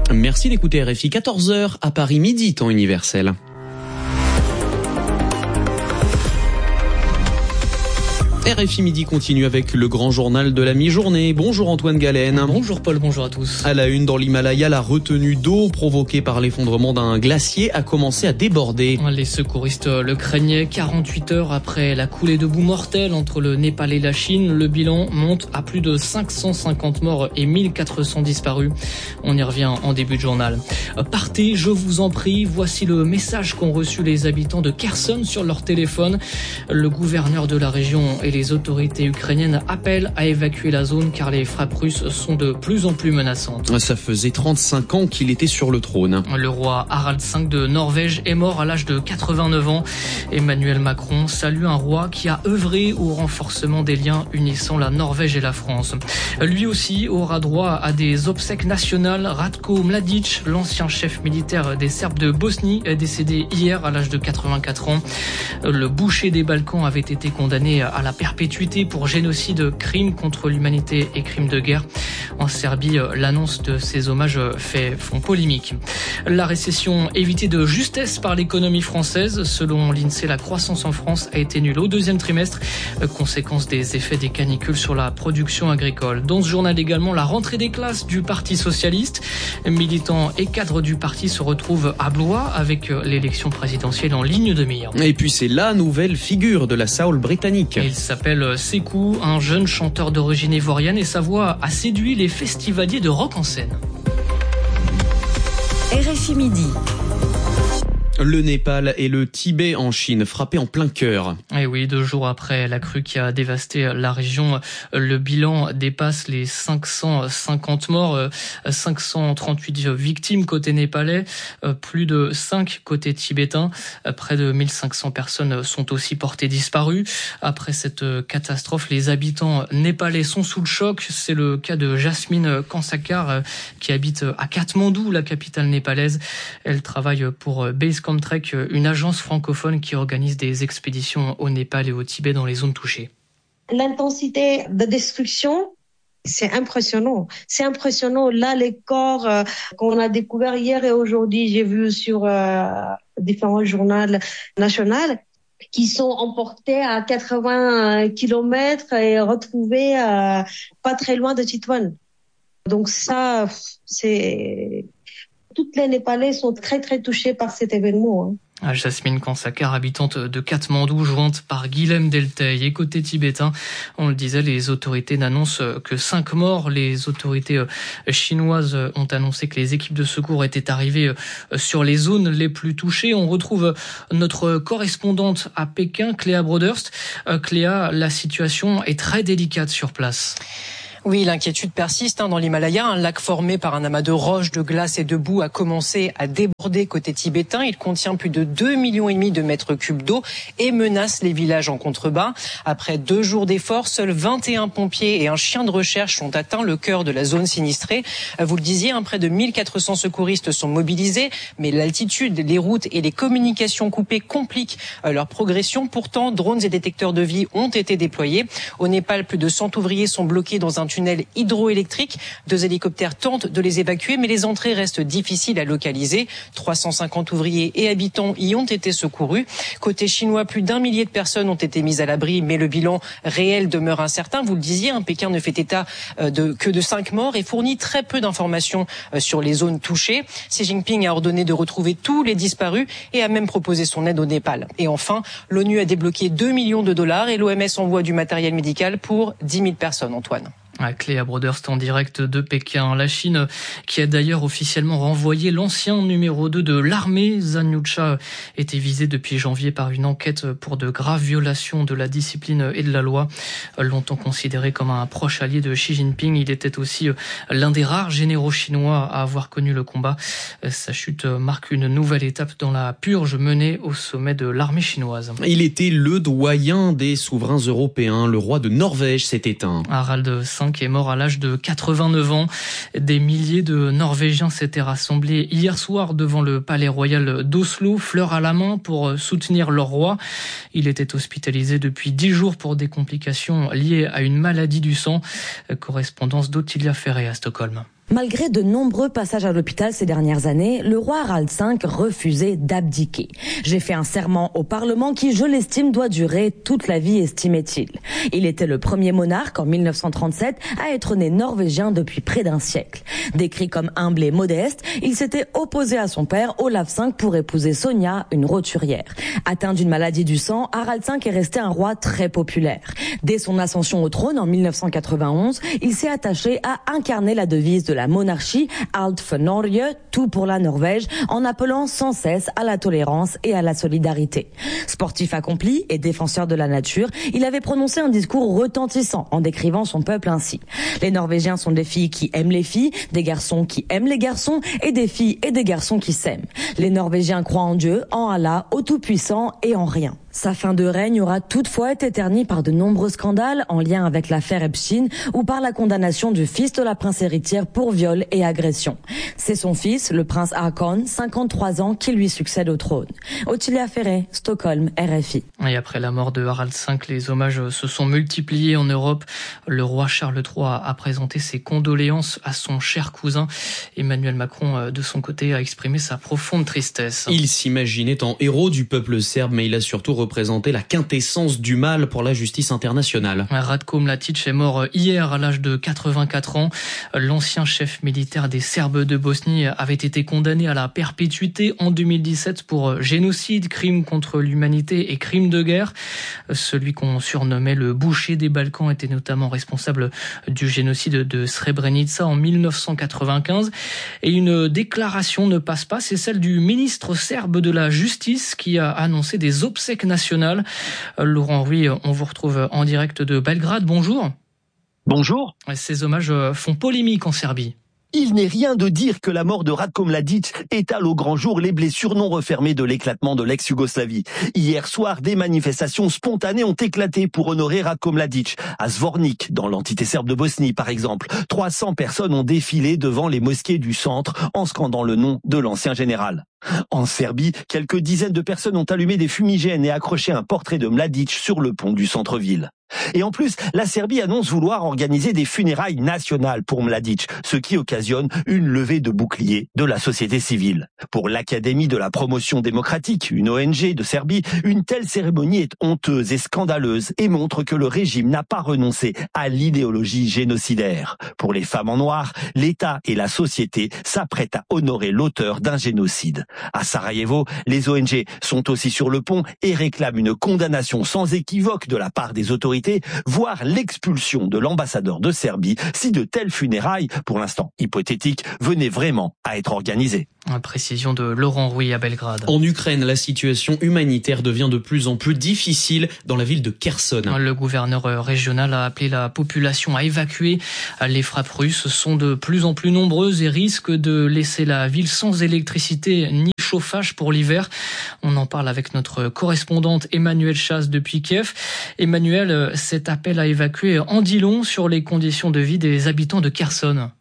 Merci d'écouter RFI. 14h à Paris, midi, temps universel. RFI Midi continue avec le grand journal de la mi-journée. Bonjour Antoine Galen. Bonjour Paul, bonjour à tous. À la une, dans l'Himalaya, la retenue d'eau provoquée par l'effondrement d'un glacier a commencé à déborder. Les secouristes le craignaient 48 heures après la coulée de boue mortelle entre le Népal et la Chine. Le bilan monte à plus de 550 morts et 1400 disparus. On y revient en début de journal. Partez, je vous en prie. Voici le message qu'ont reçu les habitants de Kherson sur leur téléphone. Le gouverneur de la région et les autorités ukrainiennes appellent à évacuer la zone car les frappes russes sont de plus en plus menaçantes. Ça faisait 35 ans qu'il était sur le trône. Le roi Harald V de Norvège est mort à l'âge de 89 ans. Emmanuel Macron salue un roi qui a œuvré au renforcement des liens unissant la Norvège et la France. Lui aussi aura droit à des obsèques nationales. Ratko Mladic, l'ancien chef militaire des Serbes de Bosnie, est décédé hier à l'âge de 84 ans. Le boucher des Balkans avait été condamné à la perpétuité pour génocide, crime contre l'humanité et crime de guerre. En Serbie, l'annonce de ces hommages font polémique. La récession évitée de justesse par l'économie française. Selon l'INSEE, la croissance en France a été nulle au deuxième trimestre, conséquence des effets des canicules sur la production agricole. Dans ce journal également, la rentrée des classes du Parti socialiste. Militants et cadres du parti se retrouvent à Blois avec l'élection présidentielle en ligne de mire. Et puis c'est la nouvelle figure de la soul britannique. Il s'appelle Sekou, un jeune chanteur d'origine ivoirienne, et sa voix a séduit les festivaliers de rock en scène. RFI Midi. Le Népal et le Tibet en Chine, frappés en plein cœur. Et oui, 2 jours après la crue qui a dévasté la région, le bilan dépasse les 550 morts, 538 victimes côté népalais, plus de 5 côté tibétain. Près de 1500 personnes sont aussi portées disparues. Après cette catastrophe, les habitants népalais sont sous le choc. C'est le cas de Jasmine Kansakar qui habite à Katmandou, la capitale népalaise. Elle travaille pour Basecamp Trek, une agence francophone qui organise des expéditions au Népal et au Tibet dans les zones touchées. L'intensité de destruction, c'est impressionnant. C'est impressionnant. Là, les corps qu'on a découverts hier et aujourd'hui, j'ai vu sur différents journaux nationaux, qui sont emportés à 80 km et retrouvés pas très loin de Tétouan. Donc ça, c'est... Toutes les Népalais sont très très touchés par cet événement. Jasmine Kansakar, habitante de Katmandou, jointe par Guilhem Delteil. Et côté tibétain, on le disait, les autorités n'annoncent que 5 morts. Les autorités chinoises ont annoncé que les équipes de secours étaient arrivées sur les zones les plus touchées. On retrouve notre correspondante à Pékin, Cléa Broderst. Cléa, la situation est très délicate sur place. Oui, l'inquiétude persiste dans l'Himalaya. Un lac formé par un amas de roches, de glace et de boue a commencé à déborder côté tibétain. Il contient plus de 2,5 millions de mètres cubes d'eau et menace les villages en contrebas. Après 2 jours d'efforts, seuls 21 pompiers et un chien de recherche ont atteint le cœur de la zone sinistrée. Vous le disiez, près de 1400 secouristes sont mobilisés, mais l'altitude, les routes et les communications coupées compliquent leur progression. Pourtant, drones et détecteurs de vie ont été déployés. Au Népal, plus de 100 ouvriers sont bloqués dans un tunnel hydroélectrique. 2 hélicoptères tentent de les évacuer, mais les entrées restent difficiles à localiser. 350 ouvriers et habitants y ont été secourus. Côté chinois, plus d'1 millier de personnes ont été mises à l'abri, mais le bilan réel demeure incertain. Vous le disiez, Pékin ne fait état que de 5 morts et fournit très peu d'informations sur les zones touchées. Xi Jinping a ordonné de retrouver tous les disparus et a même proposé son aide au Népal. Et enfin, l'ONU a débloqué 2 millions de dollars et l'OMS envoie du matériel médical pour 10 000 personnes, Antoine. Cléa Broderst en direct de Pékin. La Chine qui a d'ailleurs officiellement renvoyé l'ancien numéro 2 de l'armée. Zhang Youcha était visé depuis janvier par une enquête pour de graves violations de la discipline et de la loi. Longtemps considéré comme un proche allié de Xi Jinping, il était aussi l'un des rares généraux chinois à avoir connu le combat. Sa chute marque une nouvelle étape dans la purge menée au sommet de l'armée chinoise. Il était le doyen des souverains européens. Le roi de Norvège s'est éteint. Harald V qui est mort à l'âge de 89 ans. Des milliers de Norvégiens s'étaient rassemblés hier soir devant le palais royal d'Oslo, fleurs à la main pour soutenir leur roi. Il était hospitalisé depuis 10 jours pour des complications liées à une maladie du sang. Correspondance d'Ottilia Ferré à Stockholm. Malgré de nombreux passages à l'hôpital ces dernières années, le roi Harald V refusait d'abdiquer. « J'ai fait un serment au Parlement qui, je l'estime, doit durer toute la vie », estimait-il. Il était le premier monarque en 1937 à être né norvégien depuis près d'un siècle. Décrit comme humble et modeste, il s'était opposé à son père Olav V pour épouser Sonia, une roturière. Atteint d'une maladie du sang, Harald V est resté un roi très populaire. Dès son ascension au trône en 1991, il s'est attaché à incarner la devise de la monarchie, Alt for Norge, tout pour la Norvège, en appelant sans cesse à la tolérance et à la solidarité. Sportif accompli et défenseur de la nature, il avait prononcé un discours retentissant en décrivant son peuple ainsi. Les Norvégiens sont des filles qui aiment les filles, des garçons qui aiment les garçons et des filles et des garçons qui s'aiment. Les Norvégiens croient en Dieu, en Allah, au Tout-Puissant et en rien. Sa fin de règne aura toutefois été ternie par de nombreux scandales en lien avec l'affaire Epstein ou par la condamnation du fils de la prince héritière pour viol et agression. C'est son fils, le prince Haakon, 53 ans, qui lui succède au trône. Ottilia Ferré, Stockholm, RFI. Et après la mort de Harald V, les hommages se sont multipliés en Europe. Le roi Charles III a présenté ses condoléances à son cher cousin. Emmanuel Macron, de son côté, a exprimé sa profonde tristesse. Il s'imaginait en héros du peuple serbe, mais il a surtout représenté la quintessence du mal pour la justice internationale. Ratko Mladić est mort hier à l'âge de 84 ans. L'ancien chef militaire des Serbes de Bosnie avait été condamné à la perpétuité en 2017 pour génocide, crime contre l'humanité et crime de guerre. Celui qu'on surnommait le boucher des Balkans était notamment responsable du génocide de Srebrenica en 1995. Et une déclaration ne passe pas, c'est celle du ministre serbe de la Justice qui a annoncé des obsèques nationales. Laurent Rouy, on vous retrouve en direct de Belgrade. Bonjour. Bonjour. Ces hommages font polémique en Serbie. Il n'est rien de dire que la mort de Ratko Mladić étale au grand jour les blessures non refermées de l'éclatement de l'ex-Yougoslavie. Hier soir, des manifestations spontanées ont éclaté pour honorer Ratko Mladić. À Zvornik, dans l'entité serbe de Bosnie par exemple, 300 personnes ont défilé devant les mosquées du centre en scandant le nom de l'ancien général. En Serbie, quelques dizaines de personnes ont allumé des fumigènes et accroché un portrait de Mladić sur le pont du centre-ville. Et en plus, la Serbie annonce vouloir organiser des funérailles nationales pour Mladić, ce qui occasionne une levée de boucliers de la société civile. Pour l'Académie de la promotion démocratique, une ONG de Serbie, une telle cérémonie est honteuse et scandaleuse et montre que le régime n'a pas renoncé à l'idéologie génocidaire. Pour les femmes en noir, l'État et la société s'apprêtent à honorer l'auteur d'un génocide. À Sarajevo, les ONG sont aussi sur le pont et réclament une condamnation sans équivoque de la part des autorités, voire l'expulsion de l'ambassadeur de Serbie si de telles funérailles, pour l'instant hypothétiques, venaient vraiment à être organisées. Précision de Laurent Rouy à Belgrade. En Ukraine, la situation humanitaire devient de plus en plus difficile dans la ville de Kherson. Le gouverneur régional a appelé la population à évacuer. Les frappes russes sont de plus en plus nombreuses et risquent de laisser la ville sans électricité ni chauffage pour l'hiver. On en parle avec notre correspondante Emmanuelle Chasse depuis Kiev. Emmanuelle, cet appel à évacuer en dit long sur les conditions de vie des habitants de Kherson.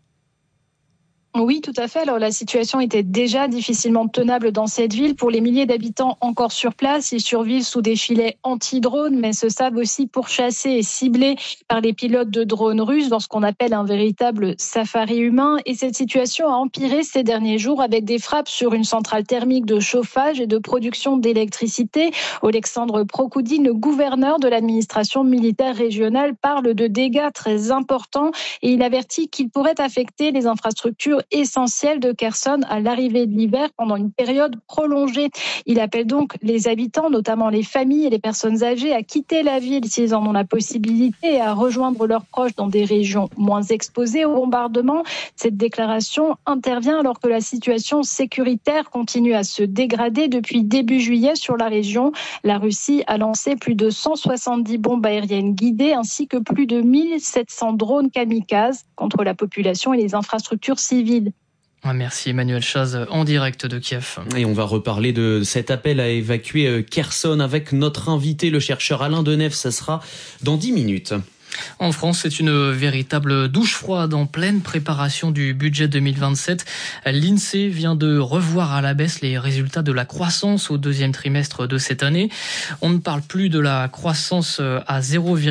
Oui, tout à fait. Alors, la situation était déjà difficilement tenable dans cette ville. Pour les milliers d'habitants encore sur place, ils survivent sous des filets anti-drones, mais se savent aussi pourchassés et ciblés par les pilotes de drones russes dans ce qu'on appelle un véritable safari humain. Et cette situation a empiré ces derniers jours avec des frappes sur une centrale thermique de chauffage et de production d'électricité. Oleksandr Prokoudine, le gouverneur de l'administration militaire régionale, parle de dégâts très importants et il avertit qu'ils pourraient affecter les infrastructures essentiel de Kherson à l'arrivée de l'hiver pendant une période prolongée. Il appelle donc les habitants, notamment les familles et les personnes âgées, à quitter la ville s'ils en ont la possibilité et à rejoindre leurs proches dans des régions moins exposées au bombardement. Cette déclaration intervient alors que la situation sécuritaire continue à se dégrader depuis début juillet sur la région. La Russie a lancé plus de 170 bombes aériennes guidées ainsi que plus de 1700 drones kamikazes contre la population et les infrastructures civiles. Merci Emmanuelle Chaz en direct de Kiev. Et on va reparler de cet appel à évacuer Kherson avec notre invité, le chercheur Alain Denef. Ça sera dans 10 minutes. En France, c'est une véritable douche froide en pleine préparation du budget 2027. L'INSEE vient de revoir à la baisse les résultats de la croissance au deuxième trimestre de cette année. On ne parle plus de la croissance à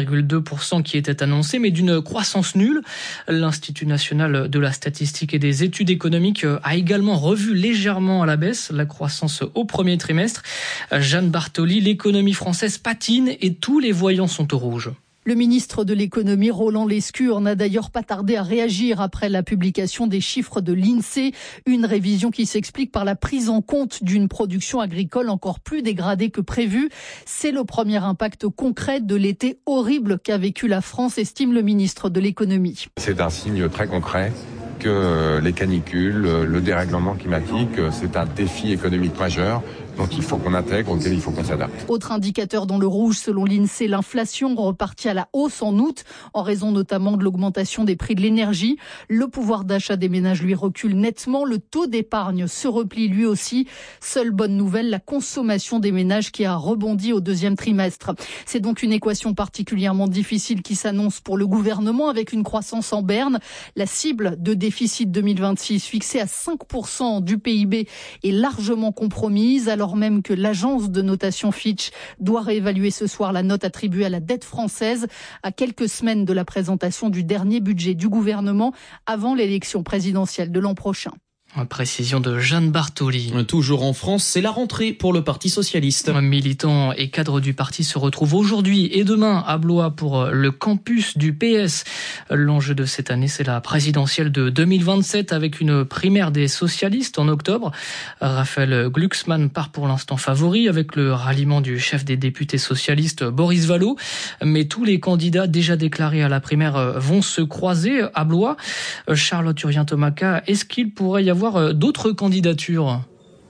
0,2% qui était annoncée, mais d'une croissance nulle. L'Institut national de la statistique et des études économiques a également revu légèrement à la baisse la croissance au premier trimestre. Jeanne Bartoli, l'économie française patine et tous les voyants sont au rouge. Le ministre de l'économie, Roland Lescure, n'a d'ailleurs pas tardé à réagir après la publication des chiffres de l'INSEE. Une révision qui s'explique par la prise en compte d'une production agricole encore plus dégradée que prévu. C'est le premier impact concret de l'été horrible qu'a vécu la France, estime le ministre de l'économie. C'est un signe très concret que les canicules, le dérèglement climatique, c'est un défi économique majeur. Donc il faut qu'on intègre, auquel il faut qu'on s'adapte. Autre indicateur dans le rouge, selon l'INSEE, l'inflation repartit à la hausse en août, en raison notamment de l'augmentation des prix de l'énergie. Le pouvoir d'achat des ménages, lui, recule nettement. Le taux d'épargne se replie lui aussi. Seule bonne nouvelle, la consommation des ménages qui a rebondi au deuxième trimestre. C'est donc une équation particulièrement difficile qui s'annonce pour le gouvernement, avec une croissance en berne. La cible de déficit 2026 fixée à 5% du PIB est largement compromise, alors même que l'agence de notation Fitch doit réévaluer ce soir la note attribuée à la dette française à quelques semaines de la présentation du dernier budget du gouvernement avant l'élection présidentielle de l'an prochain. Précision de Jeanne Bartoli. Toujours en France, c'est la rentrée pour le Parti socialiste. Militants et cadres du parti se retrouvent aujourd'hui et demain à Blois pour le campus du PS. L'enjeu de cette année, c'est la présidentielle de 2027 avec une primaire des socialistes en octobre. Raphaël Glucksmann part pour l'instant favori avec le ralliement du chef des députés socialistes Boris Vallaud. Mais tous les candidats déjà déclarés à la primaire vont se croiser à Blois. Charlotte Urien-Tomaca, est-ce qu'il pourrait y avoir d'autres candidatures ?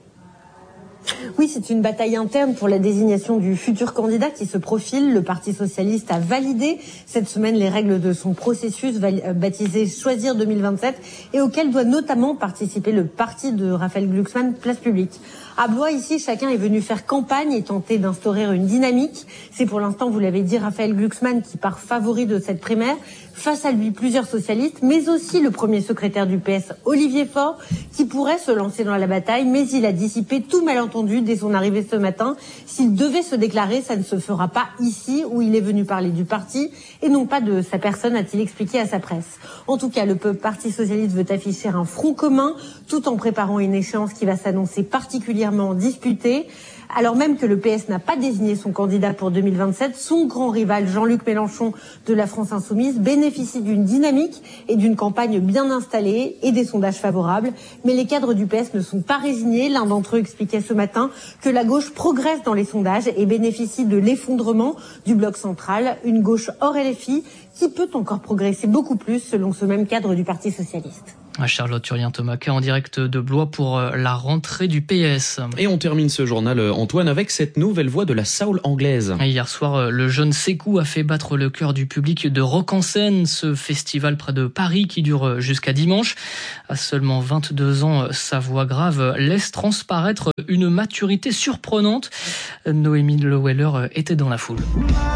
Oui, c'est une bataille interne pour la désignation du futur candidat qui se profile. Le Parti socialiste a validé cette semaine les règles de son processus baptisé Choisir 2027 et auquel doit notamment participer le parti de Raphaël Glucksmann, Place Publique. À Blois, ici, chacun est venu faire campagne et tenter d'instaurer une dynamique. C'est pour l'instant, vous l'avez dit, Raphaël Glucksmann qui part favori de cette primaire. Face à lui, plusieurs socialistes, mais aussi le premier secrétaire du PS, Olivier Faure, qui pourrait se lancer dans la bataille, mais il a dissipé tout malentendu dès son arrivée ce matin. S'il devait se déclarer, ça ne se fera pas ici, où il est venu parler du parti, et non pas de sa personne, a-t-il expliqué à sa presse. En tout cas, le Parti socialiste veut afficher un front commun, tout en préparant une échéance qui va s'annoncer particulièrement disputée. Alors même que le PS n'a pas désigné son candidat pour 2027, son grand rival Jean-Luc Mélenchon de la France Insoumise bénéficie d'une dynamique et d'une campagne bien installée et des sondages favorables. Mais les cadres du PS ne sont pas résignés. L'un d'entre eux expliquait ce matin que la gauche progresse dans les sondages et bénéficie de l'effondrement du bloc central. Une gauche hors LFI qui peut encore progresser beaucoup plus selon ce même cadre du Parti socialiste. Charlotte Urien-Tomaca en direct de Blois pour la rentrée du PS. Et on termine ce journal, Antoine, avec cette nouvelle voix de la soul anglaise. Hier soir, le jeune Sekou a fait battre le cœur du public de Rock en scène, ce festival près de Paris qui dure jusqu'à dimanche. À seulement 22 ans, sa voix grave laisse transparaître une maturité surprenante. Noémie Loweller était dans la foule.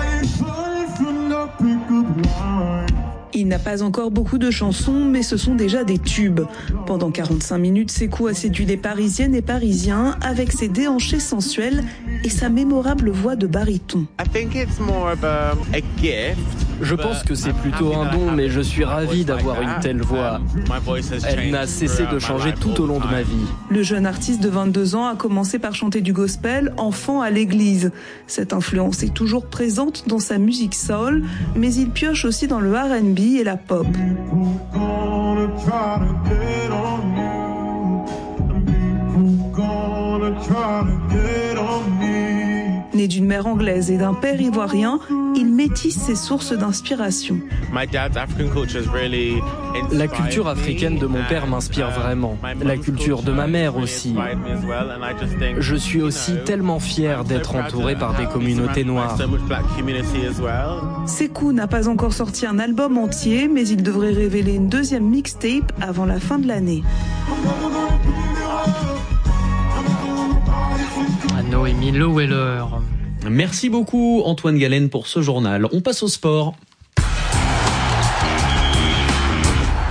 Il n'a pas encore beaucoup de chansons, mais ce sont déjà des tubes. Pendant 45 minutes, Sekou a séduit les Parisiennes et Parisiens avec ses déhanchés sensuels et sa mémorable voix de baryton. Je pense que c'est plutôt un don, mais je suis ravi d'avoir une telle voix. Elle n'a cessé de changer tout au long de ma vie. Le jeune artiste de 22 ans a commencé par chanter du gospel enfant à l'église. Cette influence est toujours présente dans sa musique soul, mais il pioche aussi dans le R&B et la pop. Né d'une mère anglaise et d'un père ivoirien, il métisse ses sources d'inspiration. La culture africaine de mon père m'inspire vraiment. La culture de ma mère aussi. Je suis aussi tellement fier d'être entouré par des communautés noires. Sekou n'a pas encore sorti un album entier, mais il devrait révéler une deuxième mixtape avant la fin de l'année. Noémie Loweller. Merci beaucoup Antoine Galen pour ce journal. On passe au sport.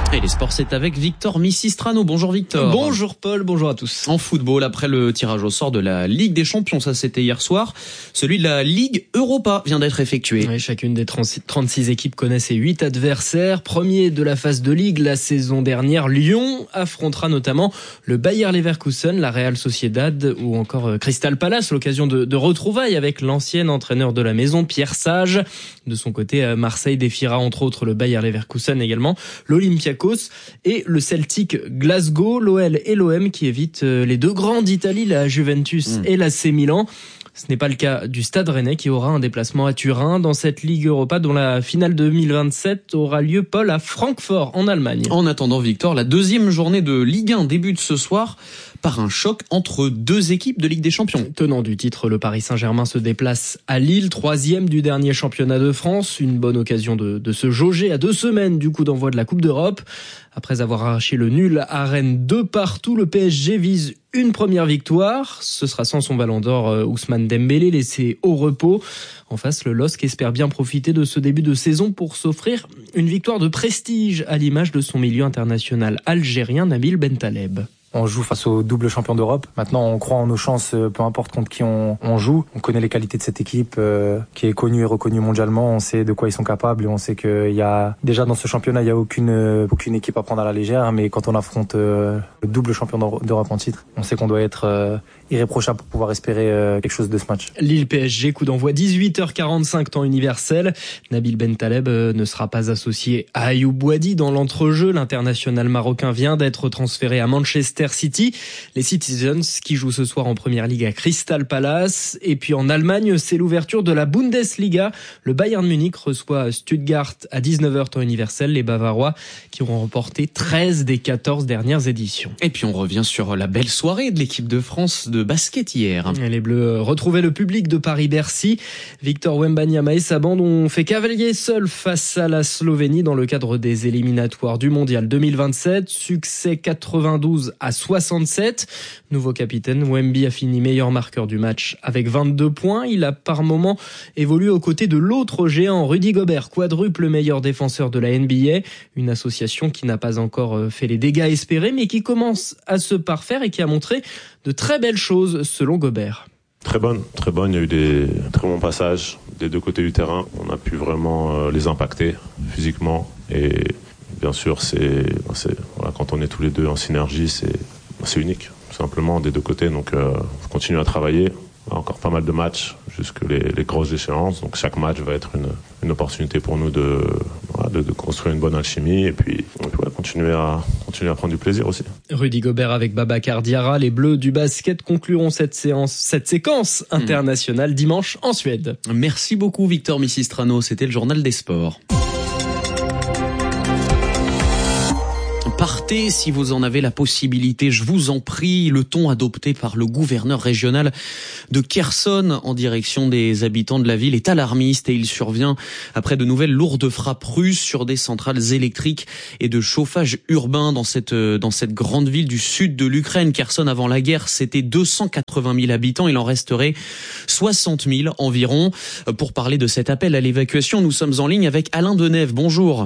Et les sports, c'est avec Victor Missistrano. Bonjour Victor. Bonjour Paul, bonjour à tous. En football, après le tirage au sort de la Ligue des Champions, ça c'était hier soir, celui de la Ligue Europa vient d'être effectué. Oui, chacune des 36 équipes connaît ses 8 adversaires. Premier de la phase de Ligue la saison dernière, Lyon affrontera notamment le Bayer Leverkusen, la Real Sociedad ou encore Crystal Palace, l'occasion de retrouvailles avec l'ancien entraîneur de la maison, Pierre Sage. De son côté, Marseille défiera entre autres le Bayer Leverkusen également, l'Olympiakos et le Celtic Glasgow, l'OL et l'OM qui évitent les deux grands d'Italie, la Juventus et l'AC Milan. Ce n'est pas le cas du Stade Rennais qui aura un déplacement à Turin dans cette Ligue Europa dont la finale 2027 aura lieu, Paul, à Francfort en Allemagne. En attendant, Victor, la deuxième journée de Ligue 1 débute ce soir par un choc entre deux équipes de Ligue des Champions. Tenant du titre, le Paris Saint-Germain se déplace à Lille, 3e du dernier championnat de France. Une bonne occasion de se jauger à 2 semaines du coup d'envoi de la Coupe d'Europe. Après avoir arraché le nul à Rennes 2-2, le PSG vise une première victoire. Ce sera sans son ballon d'or Ousmane Dembélé, laissé au repos. En face, le LOSC espère bien profiter de ce début de saison pour s'offrir une victoire de prestige à l'image de son milieu international algérien Nabil Bentaleb. On joue face au double champion d'Europe. Maintenant, on croit en nos chances, peu importe contre qui on joue. On connaît les qualités de cette équipe qui est connue et reconnue mondialement. On sait de quoi ils sont capables et on sait qu'il y a déjà dans ce championnat, il y a aucune équipe à prendre à la légère. Mais quand on affronte le double champion d'Europe en titre, on sait qu'on doit être irréprochable pour pouvoir espérer quelque chose de ce match. Lille PSG, coup d'envoi 18h45 temps universel. Nabil Bentaleb ne sera pas associé à Ayoub Boadi dans l'entrejeu. L'international marocain vient d'être transféré à Manchester City. Les Citizens qui jouent ce soir en Première Ligue à Crystal Palace. Et puis en Allemagne, c'est l'ouverture de la Bundesliga. Le Bayern Munich reçoit Stuttgart à 19h temps universel. Les Bavarois qui auront remporté 13 des 14 dernières éditions. Et puis on revient sur la belle soirée de l'équipe de France de basket hier. Les Bleus retrouvaient le public de Paris-Bercy. Victor Wembanyama et sa bande ont fait cavalier seul face à la Slovénie dans le cadre des éliminatoires du Mondial 2027. Succès 92-67. Nouveau capitaine, Wemby a fini meilleur marqueur du match avec 22 points. Il a par moments évolué aux côtés de l'autre géant, Rudy Gobert, quadruple meilleur défenseur de la NBA. Une association qui n'a pas encore fait les dégâts espérés, mais qui commence à se parfaire et qui a montré de très belles choses selon Gobert. Très bonne. Il y a eu des très bons passages des deux côtés du terrain. On a pu vraiment les impacter physiquement. Et bien sûr, voilà, quand on est tous les deux en synergie, c'est unique, tout simplement, des deux côtés. Donc, faut continuer à travailler. Encore pas mal de matchs jusque les grosses échéances. Donc, chaque match va être une opportunité pour nous de construire une bonne alchimie et puis continuer à prendre du plaisir aussi. Rudy Gobert avec Babacar Diarra, les Bleus du basket concluront cette séquence internationale dimanche en Suède. Merci beaucoup Victor Missistrano, c'était le journal des sports. Partez si vous en avez la possibilité, je vous en prie. Le ton adopté par le gouverneur régional de Kherson en direction des habitants de la ville est alarmiste et il survient après de nouvelles lourdes frappes russes sur des centrales électriques et de chauffage urbain dans cette grande ville du sud de l'Ukraine. Kherson avant la guerre, c'était 280 000 habitants, il en resterait 60 000 environ. Pour parler de cet appel à l'évacuation, nous sommes en ligne avec Alain Denève. Bonjour.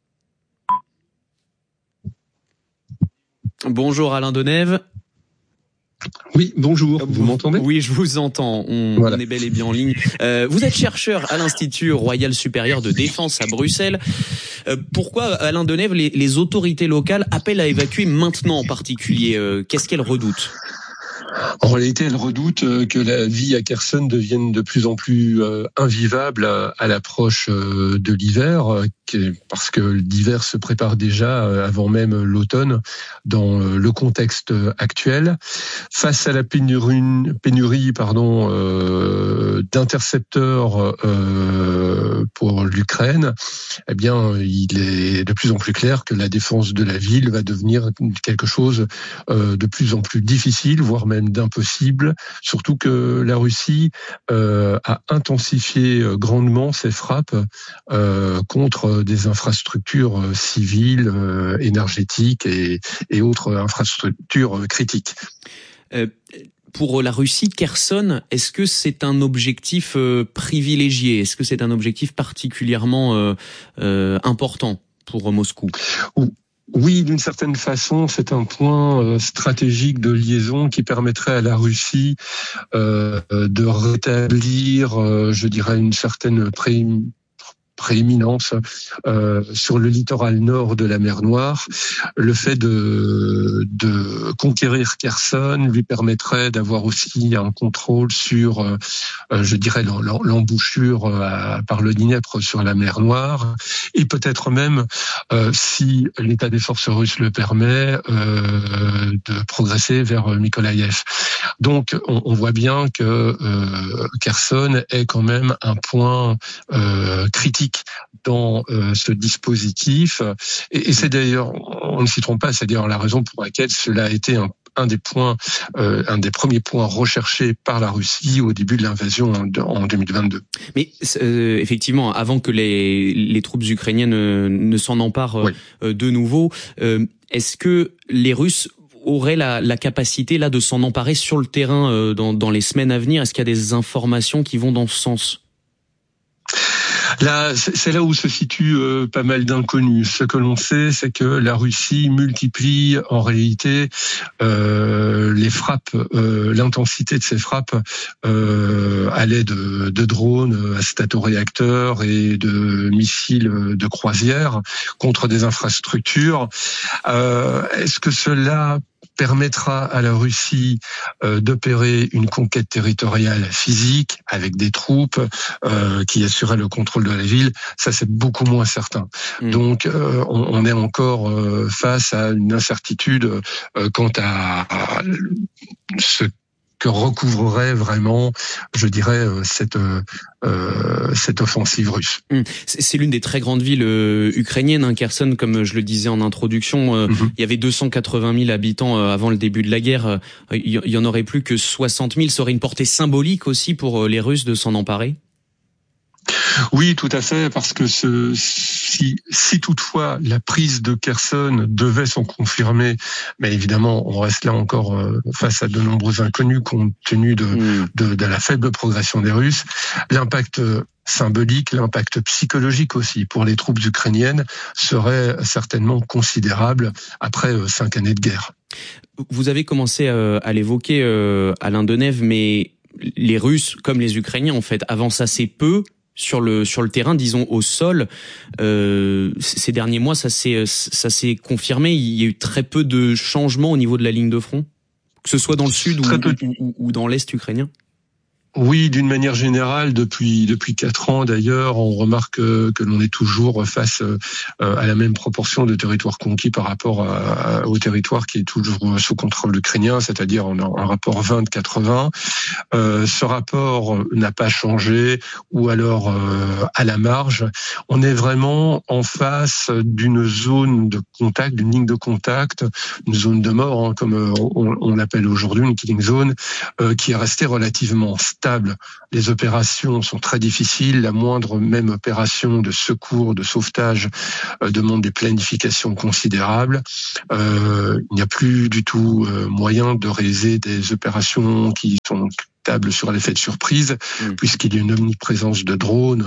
Bonjour Alain Denève. Oui, bonjour, vous m'entendez ? Oui, je vous entends, on est bel et bien en ligne. Vous êtes chercheur à l'Institut Royal Supérieur de Défense à Bruxelles. Pourquoi, Alain Denève, les autorités locales appellent à évacuer maintenant en particulier ? Qu'est-ce qu'elles redoutent ? En réalité, elle redoute que la vie à Kherson devienne de plus en plus invivable à l'approche de l'hiver, parce que l'hiver se prépare déjà avant même l'automne dans le contexte actuel. Face à la pénurie d'intercepteurs pour l'Ukraine, eh bien, il est de plus en plus clair que la défense de la ville va devenir quelque chose de plus en plus difficile, voire même d'impossible, surtout que la Russie a intensifié grandement ses frappes contre des infrastructures civiles, énergétiques et autres infrastructures critiques. Pour la Russie, Kherson, est-ce que c'est un objectif privilégié ? Est-ce que c'est un objectif particulièrement important pour Moscou ? Oui, d'une certaine façon, c'est un point stratégique de liaison qui permettrait à la Russie de rétablir, je dirais, une certaine prééminence sur le littoral nord de la mer Noire. Le fait de conquérir Kherson lui permettrait d'avoir aussi un contrôle sur, je dirais, l'embouchure par le Dniepr sur la mer Noire, et peut-être même, si l'état des forces russes le permet, de progresser vers Mykolaïev. Donc, on voit bien que Kherson est quand même un point critique dans ce dispositif, et c'est d'ailleurs, on ne s'y trompe pas, c'est d'ailleurs la raison pour laquelle cela a été un des premiers points recherchés par la Russie au début de l'invasion en 2022. Mais effectivement, avant que les troupes ukrainiennes ne s'en emparent de nouveau, est-ce que les Russes auraient la capacité là de s'en emparer sur le terrain dans les semaines à venir? Est-ce qu'il y a des informations qui vont dans ce sens? Là, c'est là où se situe pas mal d'inconnus. Ce que l'on sait, c'est que la Russie multiplie en réalité les frappes, l'intensité de ces frappes à l'aide de drones à statoréacteurs et de missiles de croisière contre des infrastructures. Est-ce que cela permettra à la Russie d'opérer une conquête territoriale physique avec des troupes qui assuraient le contrôle de la ville? Ça, c'est beaucoup moins certain. Donc, on est encore face à une incertitude quant à ce que recouvrerait vraiment, je dirais, cette offensive russe. C'est l'une des très grandes villes ukrainiennes, Kherson, comme je le disais en introduction. Il y avait 280 000 habitants avant le début de la guerre. Il y en aurait plus que 60 000. Ça aurait une portée symbolique aussi pour les Russes de s'en emparer? Oui, tout à fait, parce que si toutefois la prise de Kherson devait s'en confirmer, mais évidemment on reste là encore face à de nombreux inconnus compte tenu de la faible progression des Russes, l'impact symbolique, l'impact psychologique aussi pour les troupes ukrainiennes serait certainement considérable après 5 années de guerre. Vous avez commencé à l'évoquer, Alain Denève, mais les Russes, comme les Ukrainiens, en fait, avancent assez peu sur le terrain, disons au sol. Ces derniers mois, ça s'est confirmé. Il y a eu très peu de changements au niveau de la ligne de front, que ce soit dans le sud ou dans l'est ukrainien. Oui, d'une manière générale, depuis 4 ans d'ailleurs, on remarque que l'on est toujours face à la même proportion de territoires conquis par rapport au territoire qui est toujours sous contrôle ukrainien, c'est-à-dire on a un rapport 20-80. Ce rapport n'a pas changé, ou alors à la marge. On est vraiment en face d'une zone de contact, d'une ligne de contact, une zone de mort, comme on l'appelle aujourd'hui, une killing zone, qui est restée relativement stable. Les opérations sont très difficiles. La moindre même opération de secours, de sauvetage demande des planifications considérables. Il n'y a plus du tout moyen de réaliser des opérations qui sont stables sur l'effet de surprise, puisqu'il y a une omniprésence de drones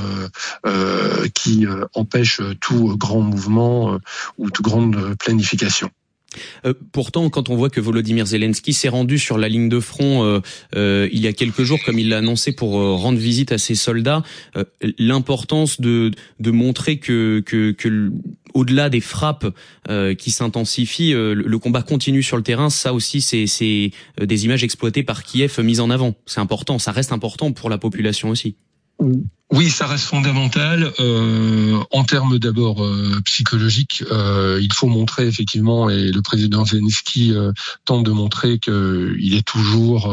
qui empêche tout grand mouvement ou toute grande planification. Pourtant, quand on voit que Volodymyr Zelensky s'est rendu sur la ligne de front il y a quelques jours, comme il l'a annoncé, pour rendre visite à ses soldats, l'importance de montrer que au-delà des frappes qui s'intensifient, le combat continue sur le terrain. Ça aussi, c'est des images exploitées par Kiev, mises en avant. C'est important, ça reste important pour la population aussi. Oui, ça reste fondamental. En termes d'abord psychologiques, il faut montrer effectivement, et le président Zelensky tente de montrer que il est toujours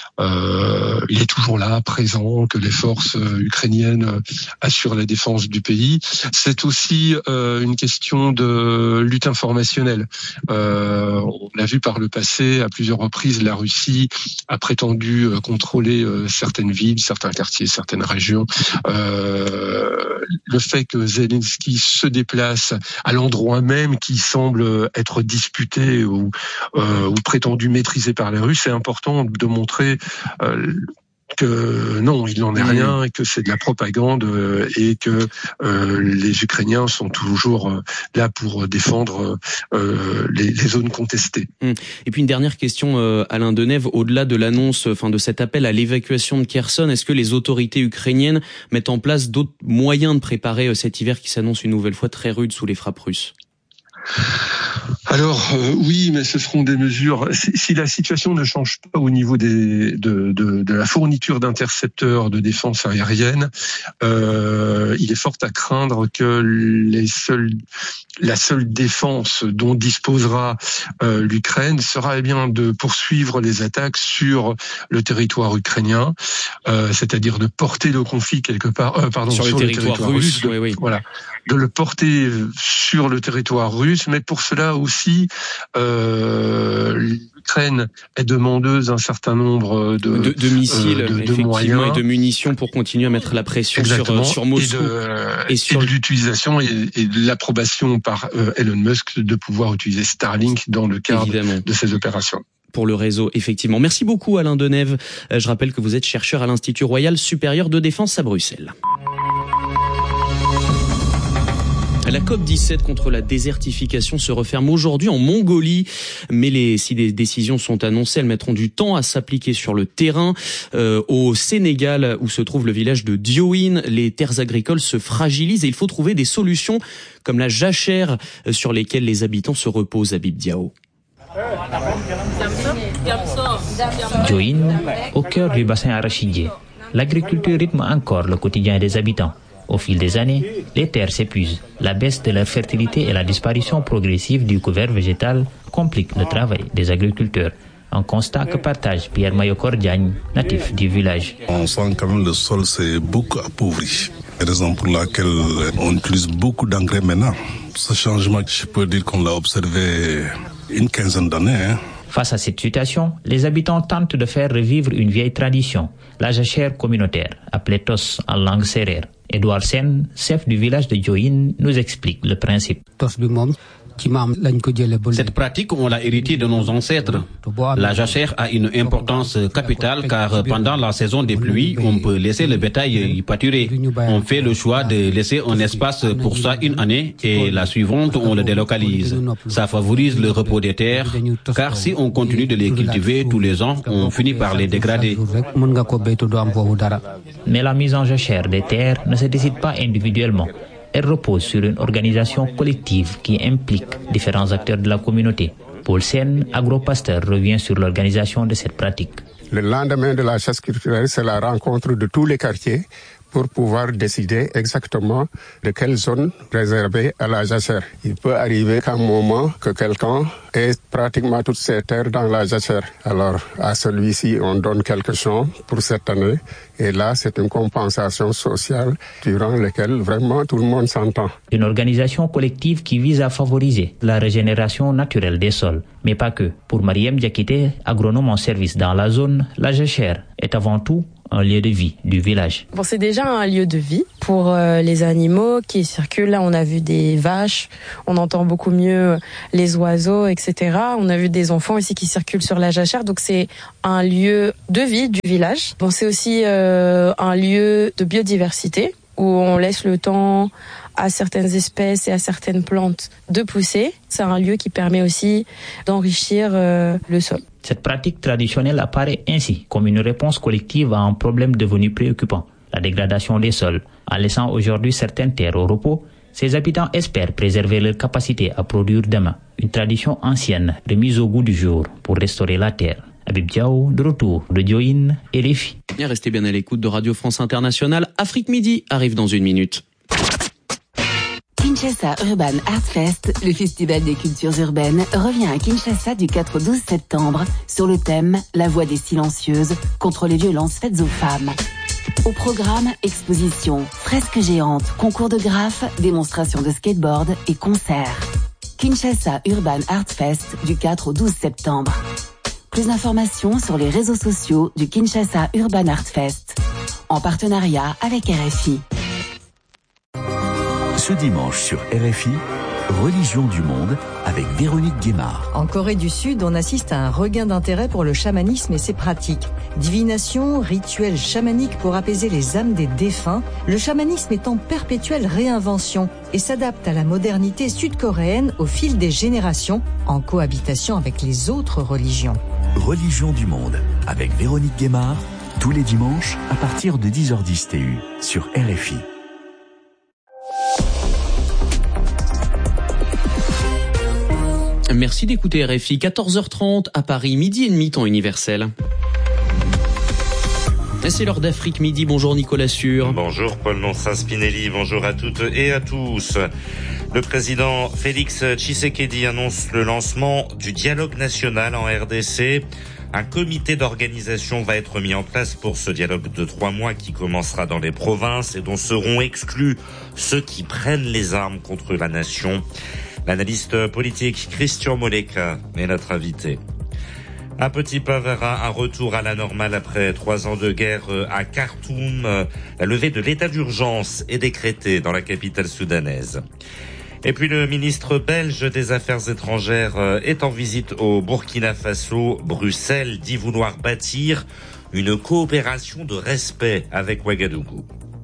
là, présent, que les forces ukrainiennes assurent la défense du pays. C'est aussi une question de lutte informationnelle. On l'a vu par le passé à plusieurs reprises, la Russie a prétendu contrôler certaines villes, certains quartiers, certaines régions. Le fait que Zelensky se déplace à l'endroit même qui semble être disputé ou prétendu maîtrisé par les Russes, c'est important de montrer que non, il n'en est rien, et que c'est de la propagande, et que les Ukrainiens sont toujours là pour défendre les zones contestées. Et puis une dernière question, Alain Denève, au-delà de l'annonce, de cet appel à l'évacuation de Kherson, est-ce que les autorités ukrainiennes mettent en place d'autres moyens de préparer cet hiver qui s'annonce une nouvelle fois très rude sous les frappes russes ? Alors oui, mais ce seront des mesures. Si la situation ne change pas au niveau de la fourniture d'intercepteurs de défense aérienne, il est fort à craindre que la seule défense dont disposera l'Ukraine sera de poursuivre les attaques sur le territoire ukrainien, c'est-à-dire de porter le conflit quelque part, sur le territoire russe. Oui. Voilà, de le porter sur le territoire russe, mais pour cela aussi, l'Ukraine est demandeuse d'un certain nombre de missiles, de moyens et de munitions pour continuer à mettre la pression sur Moscou et de l'utilisation et de l'approbation par Elon Musk de pouvoir utiliser Starlink dans le cadre de ces opérations. Pour le réseau, effectivement. Merci beaucoup Alain Denève. Je rappelle que vous êtes chercheur à l'Institut Royal Supérieur de Défense à Bruxelles. La COP17 contre la désertification se referme aujourd'hui en Mongolie, mais si des décisions sont annoncées, elles mettront du temps à s'appliquer sur le terrain. Au Sénégal, où se trouve le village de Diohine, les terres agricoles se fragilisent et il faut trouver des solutions comme la jachère sur lesquelles les habitants se reposent. Habib Diao. Diohine, au cœur du bassin arachidier, l'agriculture rythme encore le quotidien des habitants. Au fil des années, les terres s'épuisent. La baisse de leur fertilité et la disparition progressive du couvert végétal compliquent le travail des agriculteurs. Un constat que partage Pierre Mayokor Diagne, natif du village. On sent quand même le sol s'est beaucoup appauvri. Raison pour laquelle on utilise beaucoup d'engrais maintenant. Ce changement, je peux dire qu'on l'a observé une quinzaine d'années. Face à cette situation, les habitants tentent de faire revivre une vieille tradition, la jachère communautaire, appelée tos en langue sérère. Edouard Sen, chef du village de Diohine, nous explique le principe. Cette pratique, on l'a héritée de nos ancêtres. La jachère a une importance capitale car pendant la saison des pluies, on peut laisser le bétail y pâturer. On fait le choix de laisser un espace pour ça une année et la suivante, on le délocalise. Ça favorise le repos des terres car si on continue de les cultiver tous les ans, on finit par les dégrader. Mais la mise en jachère des terres ne se décide pas individuellement. Elle repose sur une organisation collective qui implique différents acteurs de la communauté. Paul Sen, agro-pasteur, revient sur l'organisation de cette pratique. Le lendemain de la chasse culturelle, c'est la rencontre de tous les quartiers pour pouvoir décider exactement de quelle zone réserver à la jachère. Il peut arriver qu'à un moment que quelqu'un ait pratiquement toutes ses terres dans la jachère. Alors à celui-ci, on donne quelque chose pour cette année. Et là, c'est une compensation sociale durant laquelle vraiment tout le monde s'entend. Une organisation collective qui vise à favoriser la régénération naturelle des sols. Mais pas que. Pour Mariam Diakité, agronome en service dans la zone, la jachère est avant tout un lieu de vie du village. Bon, c'est déjà un lieu de vie pour les animaux qui circulent. Là, on a vu des vaches, on entend beaucoup mieux les oiseaux, etc. On a vu des enfants aussi qui circulent sur la jachère. Donc, c'est un lieu de vie du village. Bon, c'est aussi un lieu de biodiversité où on laisse le temps à certaines espèces et à certaines plantes de pousser. C'est un lieu qui permet aussi d'enrichir le sol. Cette pratique traditionnelle apparaît ainsi comme une réponse collective à un problème devenu préoccupant, la dégradation des sols. En laissant aujourd'hui certaines terres au repos, ces habitants espèrent préserver leur capacité à produire demain. Une tradition ancienne remise au goût du jour pour restaurer la terre. Habib Diao, de retour de Diohine et RFI. Restez bien à l'écoute de Radio France Internationale. Afrique Midi arrive dans une minute. Kinshasa Urban Art Fest, le festival des cultures urbaines, revient à Kinshasa du 4 au 12 septembre sur le thème « La voix des silencieuses contre les violences faites aux femmes ». Au programme, expositions, fresques géantes, concours de graphes, démonstrations de skateboard et concerts. Kinshasa Urban Art Fest du 4 au 12 septembre. Plus d'informations sur les réseaux sociaux du Kinshasa Urban Art Fest, en partenariat avec RFI. Ce dimanche sur RFI, Religion du monde avec Véronique Guémard. En Corée du Sud, on assiste à un regain d'intérêt pour le chamanisme et ses pratiques. Divination, rituels chamaniques pour apaiser les âmes des défunts, le chamanisme est en perpétuelle réinvention et s'adapte à la modernité sud-coréenne au fil des générations, en cohabitation avec les autres religions. Religion du monde avec Véronique Guémard, tous les dimanches à partir de 10h10 TU sur RFI. Merci d'écouter RFI, 14h30 à Paris, midi et demi, temps universel. Et c'est l'heure d'Afrique Midi. Bonjour Nicolas Sûr. Bonjour Paul Nonsa-Spinelli, bonjour à toutes et à tous. Le président Félix Tshisekedi annonce le lancement du dialogue national en RDC. Un comité d'organisation va être mis en place pour ce dialogue de 3 mois qui commencera dans les provinces et dont seront exclus ceux qui prennent les armes contre la nation. L'analyste politique Christian Moleka est notre invité. Un petit pas vers un retour à la normale après 3 ans de guerre à Khartoum. La levée de l'état d'urgence est décrétée dans la capitale soudanaise. Et puis le ministre belge des Affaires étrangères est en visite au Burkina Faso. Bruxelles dit vouloir bâtir une coopération de respect avec Ouagadougou.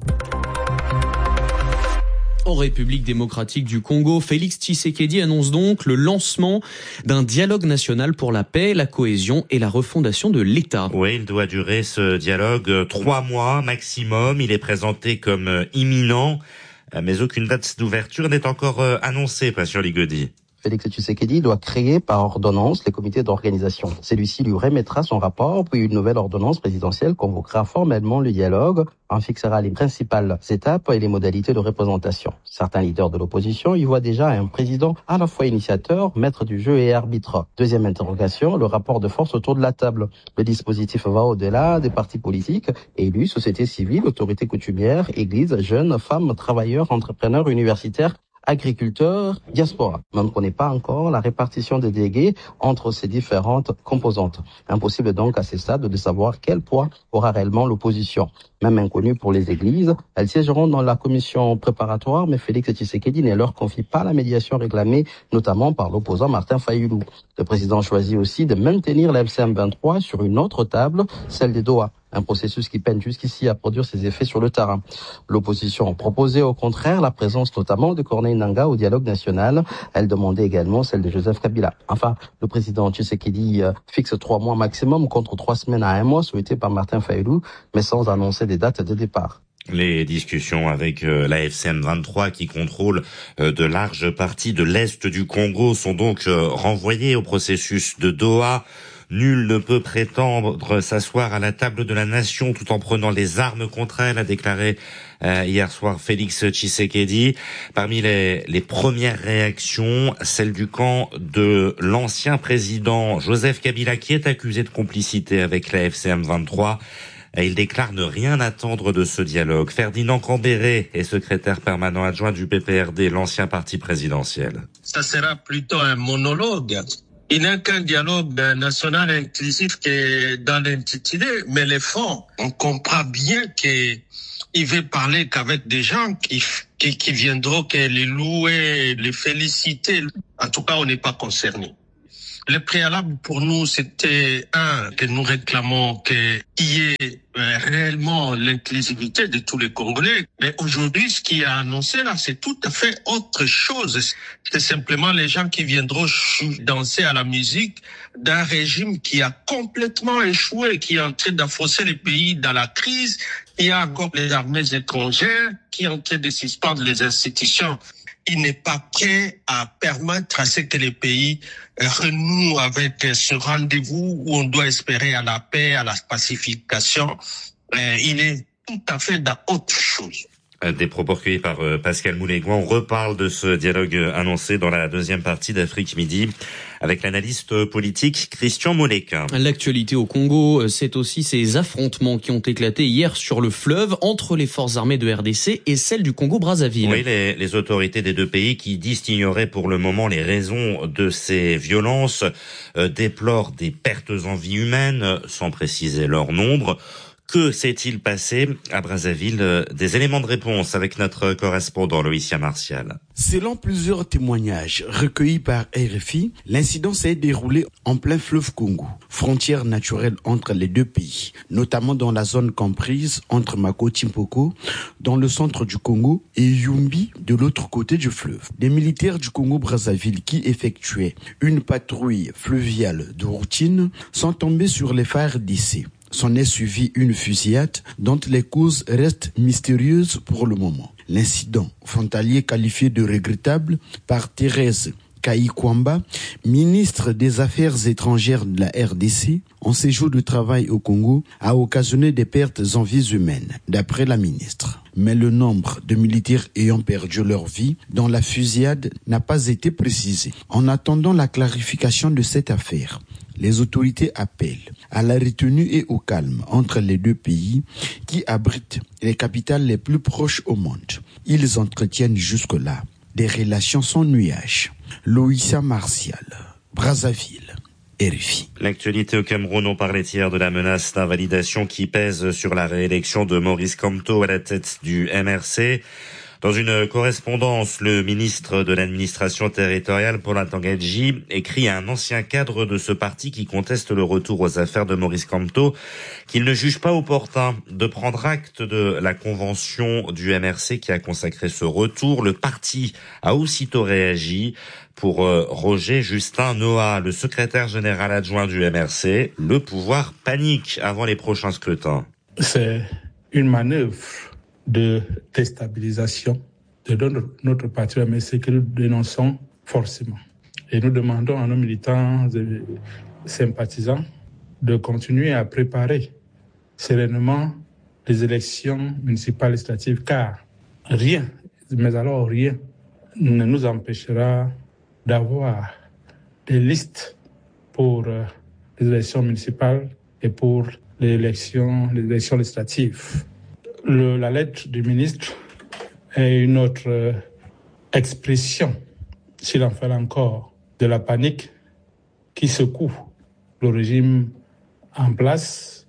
En République démocratique du Congo, Félix Tshisekedi annonce donc le lancement d'un dialogue national pour la paix, la cohésion et la refondation de l'État. Oui, il doit durer ce dialogue 3 mois maximum. Il est présenté comme imminent, mais aucune date d'ouverture n'est encore annoncée, Patient Ligodi. Félix Tshisekedi doit créer par ordonnance les comités d'organisation. Celui-ci lui remettra son rapport, puis une nouvelle ordonnance présidentielle convoquera formellement le dialogue, en fixera les principales étapes et les modalités de représentation. Certains leaders de l'opposition y voient déjà un président à la fois initiateur, maître du jeu et arbitre. Deuxième interrogation, le rapport de force autour de la table. Le dispositif va au-delà des partis politiques, élus, société civile, autorités coutumières, églises, jeunes, femmes, travailleurs, entrepreneurs, universitaires, agriculteurs, diaspora. On ne connaît pas encore la répartition des délégués entre ces différentes composantes. Impossible donc à ce stade de savoir quel poids aura réellement l'opposition. Même inconnue pour les églises, elles siégeront dans la commission préparatoire, mais Félix Tshisekedi ne leur confie pas la médiation réclamée, notamment par l'opposant Martin Fayulu. Le président choisit aussi de maintenir la FCM 23 sur une autre table, celle des Doha. Un processus qui peine jusqu'ici à produire ses effets sur le terrain. L'opposition proposait au contraire la présence notamment de Corneille Nangaa au dialogue national. Elle demandait également celle de Joseph Kabila. Enfin, le président Tshisekedi fixe 3 mois maximum contre 3 semaines à 1 mois souhaité par Martin Fayulu, mais sans annoncer des dates de départ. Les discussions avec la FCM 23 qui contrôle de larges parties de l'Est du Congo sont donc renvoyées au processus de Doha. Nul ne peut prétendre s'asseoir à la table de la nation tout en prenant les armes contre elle, a déclaré hier soir Félix Tshisekedi. Parmi les premières réactions, celle du camp de l'ancien président Joseph Kabila qui est accusé de complicité avec la FCM 23. Il déclare ne rien attendre de ce dialogue. Ferdinand Cambéré est secrétaire permanent adjoint du PPRD, l'ancien parti présidentiel. Ça sera plutôt un monologue. Il n'y a qu'un dialogue national inclusif qui est dans l'intitulé, mais les fonds, on comprend bien qu'il veut parler qu'avec des gens qui viendront, que les louer, les féliciter. En tout cas, on n'est pas concernés. Le préalable pour nous, c'était que nous réclamons qu'il y ait réellement l'inclusivité de tous les Congolais. Mais aujourd'hui, ce qui est annoncé là, c'est tout à fait autre chose. C'est simplement les gens qui viendront danser à la musique d'un régime qui a complètement échoué, qui est en train d'affausser les pays dans la crise, qui a encore les armées étrangères, qui est en train de suspendre les institutions. Il n'est pas prêt à permettre à ce que les pays renouent avec ce rendez-vous où on doit espérer à la paix, à la pacification. Il est tout à fait dans autre chose. Des propos recueillis par Pascal Moulégoin. On reparle de ce dialogue annoncé dans la deuxième partie d'Afrique Midi avec l'analyste politique Christian Moleka. L'actualité au Congo, c'est aussi ces affrontements qui ont éclaté hier sur le fleuve entre les forces armées de RDC et celles du Congo-Brazzaville. Oui, les autorités des deux pays qui disent ignorer pour le moment les raisons de ces violences déplorent des pertes en vie humaine sans préciser leur nombre. Que s'est-il passé à Brazzaville? Des éléments de réponse avec notre correspondant Loïcia Martial. Selon plusieurs témoignages recueillis par RFI, l'incident s'est déroulé en plein fleuve Congo, frontière naturelle entre les deux pays, notamment dans la zone comprise entre Mako-Timpoko, dans le centre du Congo, et Yumbi, de l'autre côté du fleuve. Des militaires du Congo-Brazzaville qui effectuaient une patrouille fluviale de routine sont tombés sur les phares d'essai. S'en est suivi une fusillade dont les causes restent mystérieuses pour le moment. L'incident frontalier qualifié de regrettable par Thérèse Kayikwamba, ministre des Affaires étrangères de la RDC, en séjour de travail au Congo, a occasionné des pertes en vies humaines, d'après la ministre. Mais le nombre de militaires ayant perdu leur vie dans la fusillade n'a pas été précisé. En attendant la clarification de cette affaire, les autorités appellent à la retenue et au calme entre les deux pays qui abritent les capitales les plus proches au monde. Ils entretiennent jusque-là des relations sans nuages. Loïcia Martial, Brazzaville, RFI. L'actualité au Cameroun, on parlait hier de la menace d'invalidation qui pèse sur la réélection de Maurice Kamto à la tête du MRC. Dans une correspondance, le ministre de l'administration territoriale, Paul Atangadji, écrit à un ancien cadre de ce parti qui conteste le retour aux affaires de Maurice Kamto qu'il ne juge pas opportun de prendre acte de la convention du MRC qui a consacré ce retour. Le parti a aussitôt réagi. Pour Roger Justin Noah, le secrétaire général adjoint du MRC, le pouvoir panique avant les prochains scrutins. C'est une manœuvre de déstabilisation de notre parti MRC que nous dénonçons forcément. Et nous demandons à nos militants et sympathisants de continuer à préparer sereinement les élections municipales législatives, car rien, mais alors rien, ne nous empêchera d'avoir des listes pour les élections municipales et pour les élections législatives. La lettre du ministre est une autre expression, s'il en fallait encore, de la panique qui secoue le régime en place